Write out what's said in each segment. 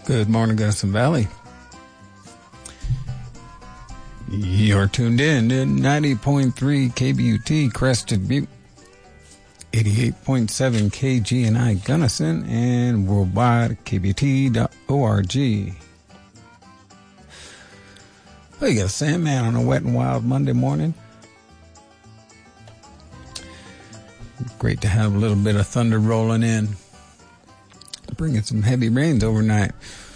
Good morning, Gunnison Valley. You're tuned in to 90.3 KBUT Crested Butte, 88.7 KGNI Gunnison, and worldwide at kbt.org. Oh, you got a Sandman on a wet and wild Monday morning. Great to have a little bit of thunder rolling in, bringing some heavy rains overnight.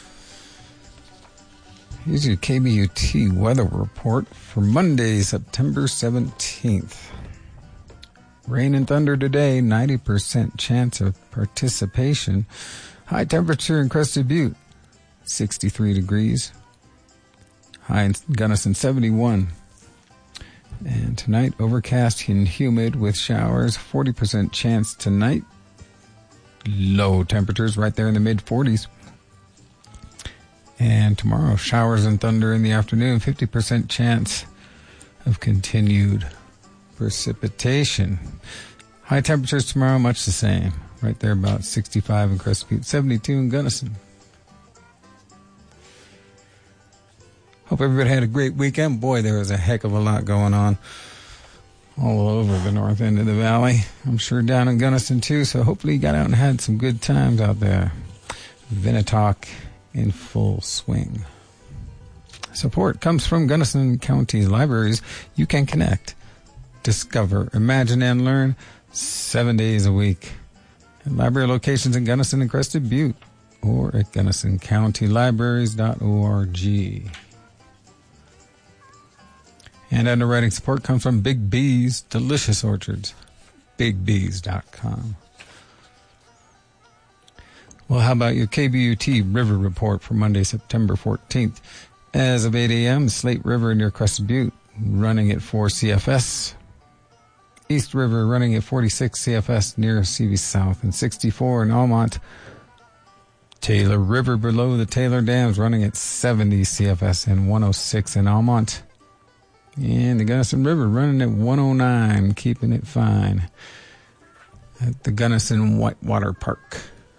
Here's your KBUT weather report for Monday, September 17th. Rain and thunder today, 90% chance of participation. High temperature in Crested Butte, 63 degrees. High in Gunnison, 71. And tonight, overcast and humid with showers, 40% chance tonight. Low temperatures right there in the mid-40s. And tomorrow, showers and thunder in the afternoon, 50% chance of continued precipitation. High temperatures tomorrow, much the same. Right there about 65 in Crested Butte, 72 in Gunnison. Hope everybody had a great weekend. Boy, there was a heck of a lot going on all over the north end of the valley. I'm sure down in Gunnison too, so hopefully you got out and had some good times out there. Vinatoc in full swing. Support comes from Gunnison County Libraries. You can connect, discover, imagine, and learn 7 days a week at library locations in Gunnison and Crested Butte or at GunnisonCountyLibraries.org. And underwriting support comes from Big B's Delicious Orchards, BigB's.com. Well, how about your KBUT River Report for Monday, September 14th? As of 8 a.m., Slate River near Crested Butte running at 4 CFS. East River running at 46 CFS near CV South and 64 in Almont. Taylor River below the Taylor Dams running at 70 CFS and 106 in Almont. And the Gunnison River running at 109, keeping it fine at the Gunnison Whitewater Park.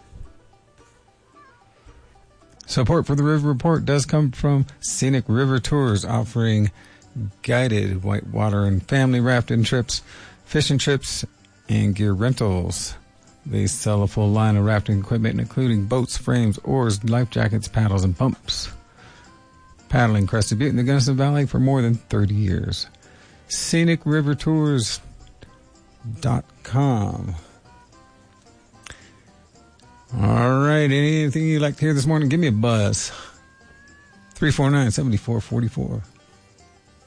Support for the River Report does come from Scenic River Tours, offering guided whitewater and family rafting trips, fishing trips, and gear rentals. They sell a full line of rafting equipment, including boats, frames, oars, life jackets, paddles, and pumps. Paddling Crested Butte in the Gunnison Valley for more than 30 years. ScenicRiverTours.com. All right, anything you'd like to hear this morning, give me a buzz. 349-7444.